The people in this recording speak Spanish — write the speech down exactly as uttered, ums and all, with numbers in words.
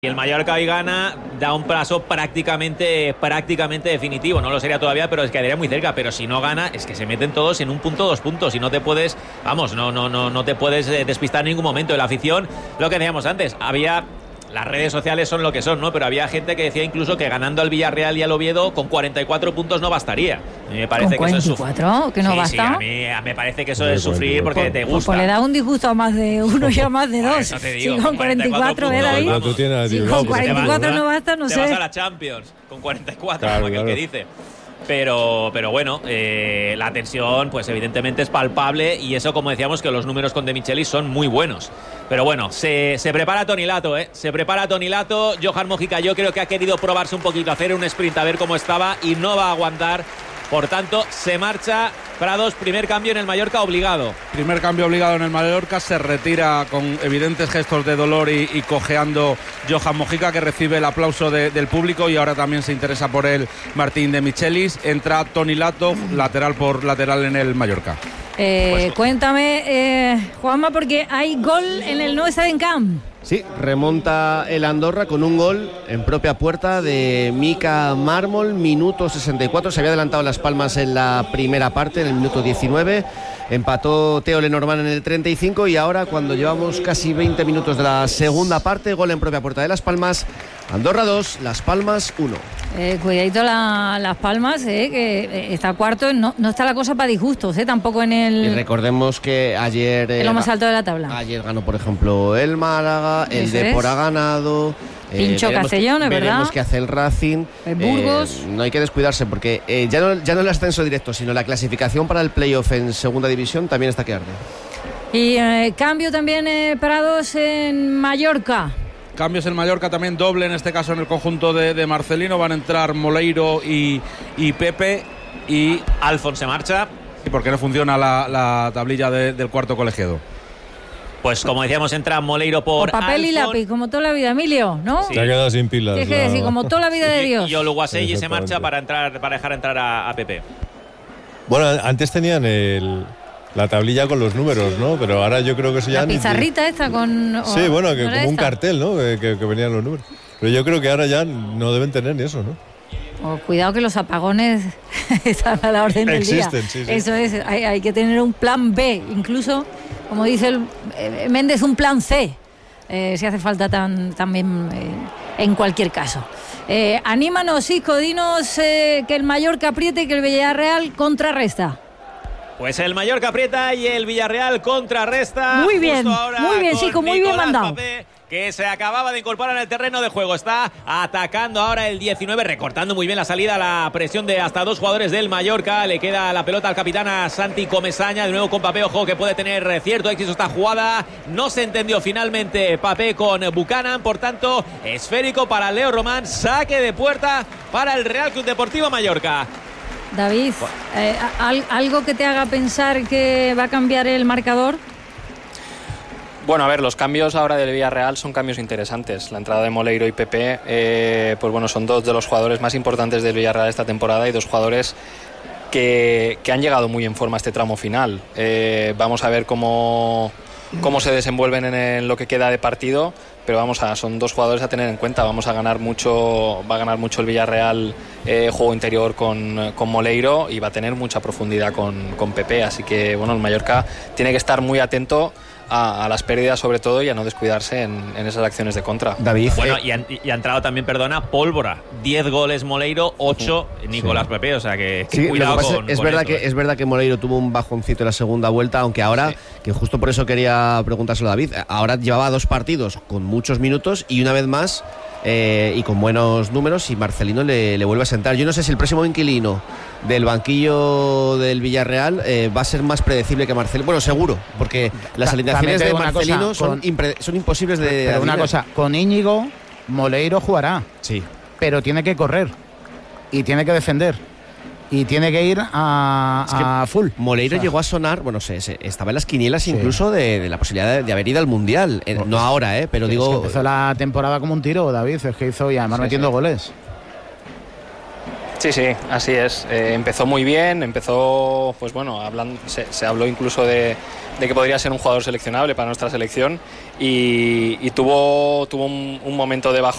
Y el Mallorca hoy gana, da un paso prácticamente prácticamente definitivo. No lo sería todavía, pero es que quedaría muy cerca. Pero si no gana, es que se meten todos en un punto, dos puntos. Y no te puedes, vamos, no, no, no, no te puedes despistar en ningún momento. De la afición, lo que decíamos antes, había... Las redes sociales son lo que son, ¿no? Pero había gente que decía incluso que ganando al Villarreal y al Oviedo con cuarenta y cuatro puntos no bastaría. A mí me parece ¿Con que eso es cuarenta y cuatro? ¿Que no sí, basta? Sí, a mí a, me parece que eso es sufrir porque te gusta. Pues le da un disgusto a más de uno y a más de dos. Eso te digo, si con cuarenta y cuatro, ¿eh, David? Tú tienes, si con cuarenta y cuatro no basta, no te sé. Te vas a la Champions con cuarenta y cuatro, claro, como aquel claro. que dice. Pero, pero bueno, eh, la tensión pues evidentemente es palpable y eso, como decíamos, que los números con De Michelis son muy buenos. Pero bueno, se, se prepara Toni Lato, ¿eh? Se prepara Toni Lato. Johan Mojica yo creo que ha querido probarse un poquito, hacer un sprint a ver cómo estaba y no va a aguantar. Por tanto, se marcha Prados, primer cambio en el Mallorca obligado. Primer cambio obligado en el Mallorca, se retira con evidentes gestos de dolor y, y cojeando Johan Mojica, que recibe el aplauso de, del público, y ahora también se interesa por él Martín De Michelis. Entra Toni Lato, lateral por lateral en el Mallorca. Eh, Pues, cuéntame, eh, Juanma, porque hay gol en el Nou Stade Camp. Sí, remonta el Andorra con un gol en propia puerta de Mika Mármol, minuto sesenta y cuatro. Se había adelantado Las Palmas en la primera parte, en el minuto diecinueve. Empató Teo Lenormand en el treinta y cinco y ahora, cuando llevamos casi veinte minutos de la segunda parte, gol en propia puerta de Las Palmas. Andorra dos, Las Palmas uno. Eh, cuidadito la, Las Palmas, eh, que está cuarto. No, no está la cosa para disgustos, eh, tampoco en el... Y recordemos que ayer... En lo más alto de la tabla. Ayer ganó, por ejemplo, el Málaga, el Eso Depor es. ha ganado... Pincho veremos Castellón, que, es verdad. Veremos qué hace el Racing. El Burgos. Eh, no hay que descuidarse porque eh, ya, no, ya no el ascenso directo, sino la clasificación para el playoff en segunda división también está que arde. Y eh, cambio también, eh, Prados, en Mallorca. Cambios en Mallorca también, doble en este caso en el conjunto de, de Marcelino. Van a entrar Moleiro y, y Pepe. Y Alfons se marcha. ¿Y por qué no funciona la, la tablilla de, del cuarto colegiado? Pues como decíamos, entra Moleiro por Por papel y Alfons. lápiz, como toda la vida, Emilio, ¿no? Sí. Se ha quedado sin pilas. Tienes que la- decir, como toda la vida de Dios. Y Oluwaseyi se Exactamente. marcha para entrar para dejar entrar a, a Pepe. Bueno, antes tenían el, la tablilla con los números, ¿no? Pero ahora yo creo que eso ya La ni- pizarrita esta con... o- Sí, bueno, que ¿no era como un esta? cartel, ¿no? Que, que- que venían los números. Pero yo creo que ahora ya no deben tener ni eso, ¿no? Oh, cuidado que los apagones están a la orden del Existen, día. sí, sí. Eso es, hay, hay que tener un plan B, incluso, como dice el, eh, Méndez, un plan C, eh, si hace falta tan, también eh, en cualquier caso. Eh, anímanos, Isco, dinos eh, que el Mallorca apriete y que el Villarreal contrarresta. Pues el Mallorca aprieta y el Villarreal contrarresta. Muy bien, Justo ahora muy bien, con Chico, muy bien Nicolás mandado. Papé, que se acababa de incorporar en el terreno de juego. Está atacando ahora el diecinueve, recortando muy bien la salida, la presión de hasta dos jugadores del Mallorca. Le queda la pelota al capitán, a Santi Comesaña, de nuevo con Papé. Ojo que puede tener cierto éxito esta jugada. No se entendió finalmente Papé con Buchanan, por tanto, esférico para Leo Román. Saque de puerta para el Real Club Deportivo Mallorca. David, eh, al- ¿algo que te haga pensar que va a cambiar el marcador? Bueno, a ver, los cambios ahora del Villarreal son cambios interesantes. La entrada de Moleiro y Pepe, eh, pues bueno, son dos de los jugadores más importantes del Villarreal esta temporada y dos jugadores que, que han llegado muy en forma a este tramo final. Eh, vamos a ver cómo, cómo se desenvuelven en, el- lo que queda de partido, pero vamos a, son dos jugadores a tener en cuenta. Vamos a ganar mucho, va a ganar mucho el Villarreal eh, juego interior con, con Moleiro y va a tener mucha profundidad con, con Pepe. Así que bueno, el Mallorca tiene que estar muy atento a, a las pérdidas sobre todo y a no descuidarse en, en esas acciones de contra. David, Bueno, eh, y, ha, y ha entrado también, perdona, Pólvora. diez goles Moleiro, ocho Nicolás Pepe. O sea que, que sí, cuidado lo que pasa con es con verdad eso, que eh. es verdad que Moleiro tuvo un bajoncito en la segunda vuelta, aunque ahora, Sí. que justo por eso quería preguntárselo a David, ahora llevaba dos partidos con muchos minutos y una vez más eh, y con buenos números, y Marcelino le, le vuelve a sentar. Yo no sé si el próximo inquilino del banquillo del Villarreal eh, va a ser más predecible que Marcelino. Bueno, seguro, porque las Ta- alineaciones también te de digo una Marcelino cosa, son, con- impre- son imposibles de Pero una adivinar. cosa, con Íñigo, Moleiro jugará, Sí. pero tiene que correr y tiene que defender y tiene que ir a, Es que a full. Moleiro O sea, llegó a sonar, bueno, se, se- estaba en las quinielas incluso de, de la posibilidad de, de haber ido al Mundial. Eh, no ahora, eh, pero es que digo... empezó la temporada como un tiro, David, es que hizo y además Sí, metiendo sí. goles. Sí, sí, así es. Eh, empezó muy bien, empezó, pues bueno, hablan, se, se habló incluso de, de que podría ser un jugador seleccionable para nuestra selección y, y tuvo, tuvo un, un momento de bajón